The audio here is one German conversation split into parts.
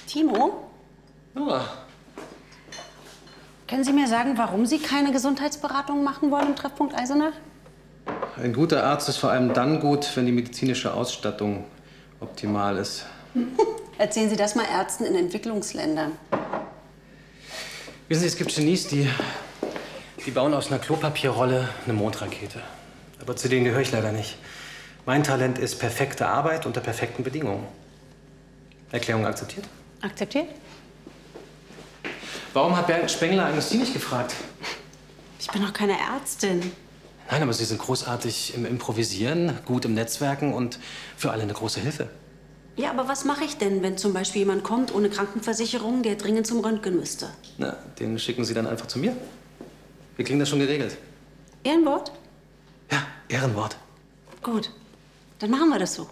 Timo? Ja. Können Sie mir sagen, warum Sie keine Gesundheitsberatung machen wollen im Treffpunkt Eisenach? Ein guter Arzt ist vor allem dann gut, wenn die medizinische Ausstattung optimal ist. Erzählen Sie das mal Ärzten in Entwicklungsländern. Wissen Sie, es gibt Genies, die bauen aus einer Klopapierrolle eine Mondrakete. Aber zu denen gehöre ich leider nicht. Mein Talent ist perfekte Arbeit unter perfekten Bedingungen. Erklärung akzeptiert? Akzeptiert? Warum hat Bernd Spengler eigentlich Sie nicht gefragt? Ich bin doch keine Ärztin. Nein, aber Sie sind großartig im Improvisieren, gut im Netzwerken und für alle eine große Hilfe. Ja, aber was mache ich denn, wenn zum Beispiel jemand kommt ohne Krankenversicherung, der dringend zum Röntgen müsste? Na, den schicken Sie dann einfach zu mir. Wir kriegen das schon geregelt. Ehrenwort? Ja, Ehrenwort. Gut, dann machen wir das so.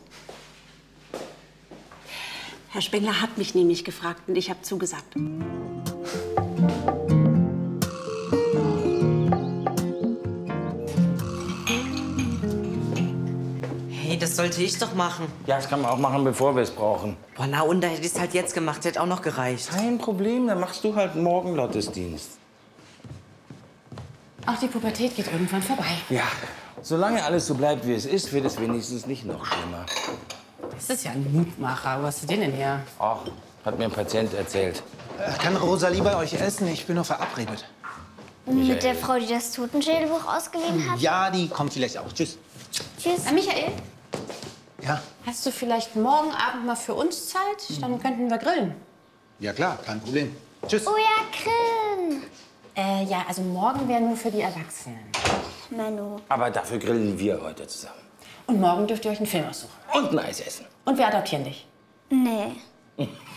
Herr Spengler hat mich nämlich gefragt und ich habe zugesagt. Hey, das sollte ich doch machen. Ja, das kann man auch machen, bevor wir es brauchen. Boah, na und, da hätte ich es halt jetzt gemacht. Hätte auch noch gereicht. Kein Problem, dann machst du halt morgen Gottesdienst. Auch die Pubertät geht irgendwann vorbei. Ja, solange alles so bleibt, wie es ist, wird es wenigstens nicht noch schlimmer. Das ist ja ein Mutmacher. Wo hast du den denn her? Ach, hat mir ein Patient erzählt. Kann Rosalie bei euch essen? Ich bin noch verabredet. Mit der Frau, die das Totenschädelbuch ausgeliehen hat? Ja, die kommt vielleicht auch. Tschüss. Tschüss. Michael, Ja? hast du vielleicht morgen Abend mal für uns Zeit? Dann könnten wir grillen. Ja, klar, kein Problem. Tschüss. Oh ja, Grillen. Ja, also morgen wäre nur für die Erwachsenen. Menno. Aber dafür grillen wir heute zusammen. Und morgen dürft ihr euch einen Film aussuchen. Und ein Eis essen. Und wir adoptieren dich. Nee.